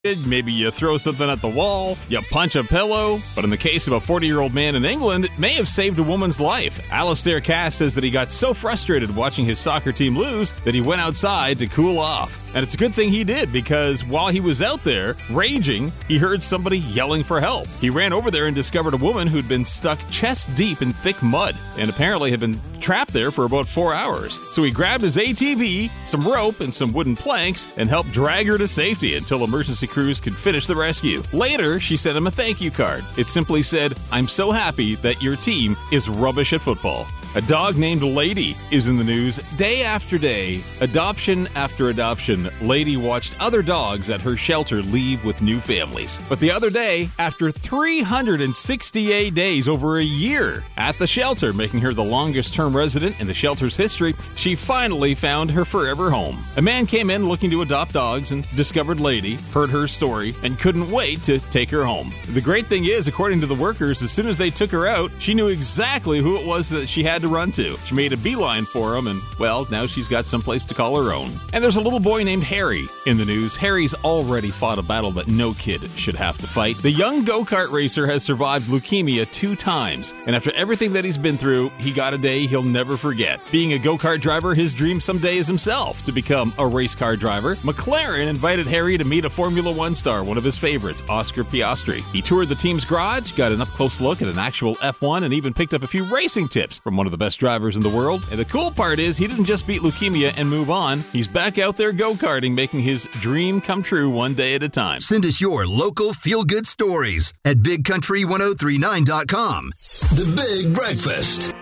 Maybe you throw something at the wall, you punch a pillow. But in the case of a 40-year-old man in England, it may have saved a woman's life. Alastair Cass says that he got so frustrated watching his soccer team lose that he went outside to cool off. And it's a good thing he did, because while he was out there raging, he heard somebody yelling for help. He ran over there and discovered a woman who'd been stuck chest deep in thick mud and apparently had been trapped there for about 4 hours. So he grabbed his ATV, some rope, and some wooden planks and helped drag her to safety until emergency crews could finish the rescue. Later, she sent him a thank you card. It simply said, "I'm so happy that your team is rubbish at football." A dog named Lady is in the news day after day. Adoption after adoption, Lady watched other dogs at her shelter leave with new families. But the other day, after 368 days, over a year at the shelter, making her the longest-term resident in the shelter's history, she finally found her forever home. A man came in looking to adopt dogs and discovered Lady, heard her story, and couldn't wait to take her home. The great thing is, according to the workers, as soon as they took her out, she knew exactly who it was that she had to run to. She made a beeline for him, and, well, now she's got someplace to call her own. And there's a little boy named Harry in the news. Harry's already fought a battle that no kid should have to fight. The young go-kart racer has survived leukemia 2 times, and after everything that he's been through, he got a day he'll never forget. Being a go-kart driver, his dream someday is himself to become a race car driver. McLaren invited Harry to meet a Formula One star, one of his favorites, Oscar Piastri. He toured the team's garage, got an up-close look at an actual F1, and even picked up a few racing tips from one of the best drivers in the world. And the cool part is, he didn't just beat leukemia and move on. He's back out there go-karting, making his dream come true one day at a time. Send us your local feel-good stories at BigCountry1039.com. The Big Breakfast.